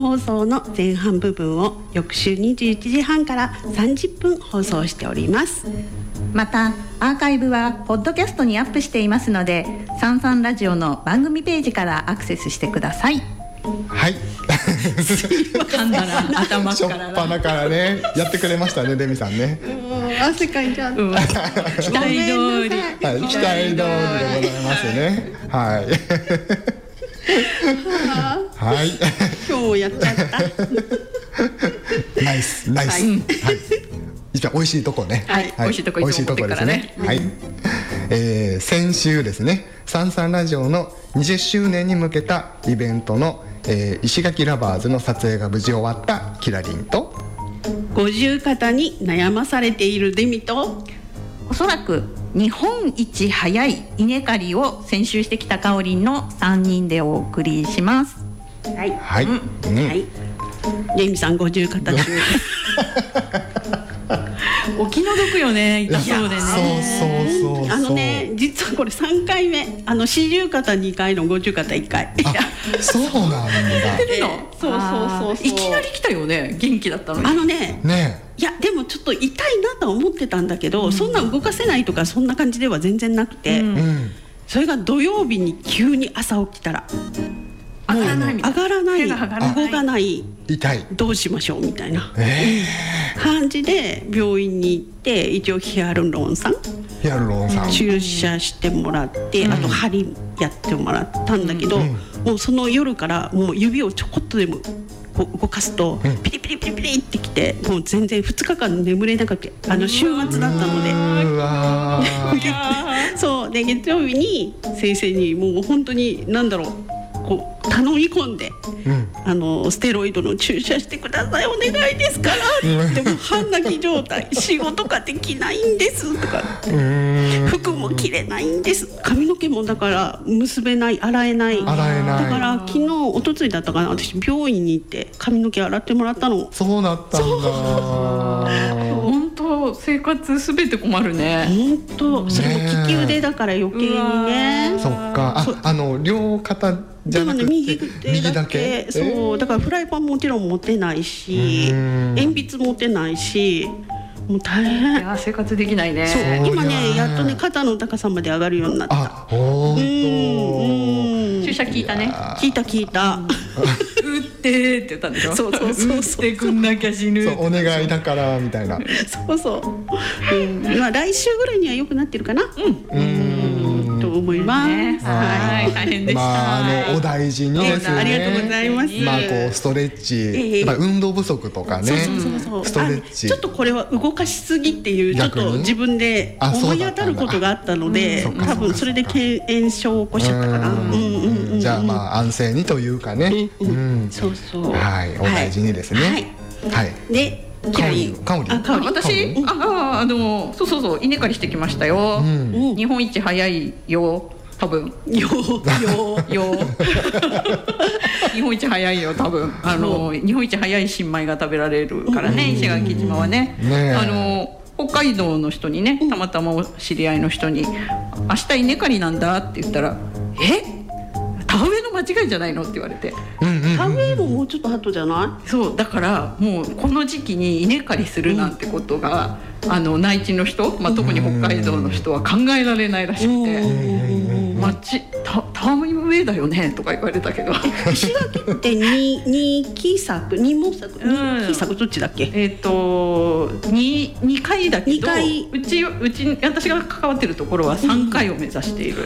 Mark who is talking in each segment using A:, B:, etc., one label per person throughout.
A: 放送の前半部分を翌週21時半から30分放送しております。
B: またアーカイブはポッドキャストにアップしていますので、サンサンラジオの番組ページからアクセスしてください。
C: はい
B: 噛んだら頭
C: しょっ
B: から
C: ぱなからねやってくれましたね、デミさんね。
A: 汗かいちゃった。
B: 期待通り、
C: はい、期待通りでございますね。はいはい
A: 今日もやっちゃった。
C: ナイスナイス、はい、一番美味しいとこね。
B: はい、美味しいとこいつも持ってくからね。
C: はい、先週ですね、サンサンラジオの20周年に向けたイベントの、石垣ラバーズの撮影が無事終わったキラリンと、
A: 五十肩に悩まされているデミと、
B: おそらく日本一早い稲刈りを先週してきたかおりんの3人でお送りします。
A: はい
C: はい、
A: はい。デミさん五十肩中。
B: お気の毒よね、痛そうでね。
C: そう
A: 実はこれ3回目、四十肩2回の五十肩1回。
C: そうなんだ。
A: そう
B: いきなり来たよね、元気だったのに。
C: ね
A: いやでもちょっと痛いなとは思ってたんだけど、そんな動かせないとかそんな感じでは全然なくて、それが土曜日に急に朝起きたら
B: 上がらないみたいな、
A: 上がらない、
B: 手が上がらない、
A: 動かない、
C: 痛い、
A: どうしましょうみたいな感じで病院に行って、一応ヒアルロン酸注射してもらって、あと針やってもらったんだけど、もうその夜からもう指をちょこっとでも動かすとピリピリピリピリってきて、もう全然2日間眠れなくて、週末だったのでそうで、月曜日に先生にもう本当にこう頼み込んで、ステロイドの注射してください、お願いですからって言っても半泣き状態、仕事ができないんですとか、服も着れないんです、髪の毛もだから結べない、洗えない、だから昨日おとついだったかな、私病院に行って髪の毛洗ってもらったの。
C: そうなったんだ。
B: 本当生活すべて困るね。
A: 本当、それも利き腕だから余計にね。
C: そっか、両肩じゃなくて右だけ。
A: そうだからフライパンもちろん持てないし、鉛筆持てないし、もう大変。
B: いや生活できないね。
A: そう今ね、やっとね肩の高さまで上がるようになった。
B: 注射聞いたね。
A: 聞いた。
B: 打ってって言ったんでしょ。
A: そう
B: 打ってくんなきゃ死ぬ。
C: お願いだからみたいな。
A: そう。来週ぐらいには良くなってるかな。と思います。
B: はい、大変でした。
C: お大事にですね。
A: ありがとうございます。
C: こうストレッチ、運動不足とかね。ストレッチ。
A: ちょっとこれは動かしすぎっていう、ちょっと自分で思い当たることがあったので、多分それで腱炎症を起こしちゃったかな。
C: じゃあ安静にというかね。
A: そう。
C: はい、お大事にですね。はい。
A: で、
C: かおり。
B: 私、そう稲刈りしてきましたよ。日本一早いよ。多分日本一早いよ多分。日本一早い新米が食べられるからね、石垣島はね。北海道の人にね、たまたま知り合いの人に「明日稲刈りなんだ」って言ったら「田植えの間違いじゃないの?」って言われて。
A: 田植えももうちょっと後じゃない？
B: そうだからもうこの時期に稲刈りするなんてことが、内地の人、特に北海道の人は考えられないらしくて田植えだよねとか言われたけど、
A: 石垣って二期作どっちだっけ
B: ？2回だけど、うち私が関わってるところは3回を目指している。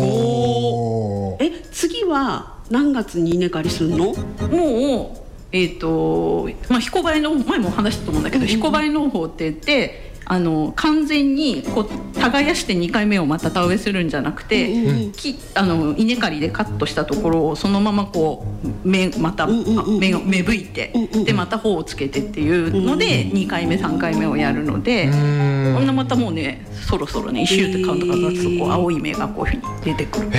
A: 次は何月に稲刈りするの？
B: もう彦梅の前も話したと思うんだけど、彦梅農法って言って完全に耕して2回目をまた田植えするんじゃなくて、稲刈りでカットしたところをそのまままた芽吹いて、でまた穂をつけてっていうので2回目3回目をやるので、またもうねそろそろね1週間とか経つと青い芽がこういうふうに出てくる。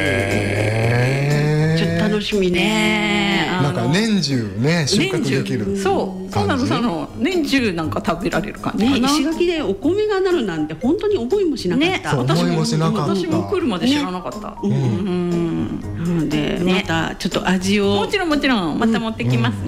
A: ちょっと楽しみね。
C: なんか年中ね収穫できる。
B: そうなの、年中なんか食べられる感じかな。
A: 石垣でお米がなるなんて本当に思いもしなかった。
C: 思いもしなかった。
B: 私も来るまで知らなかった。
A: なので、
B: ね
A: またちょっと味を
B: もちろんまた持ってきますね、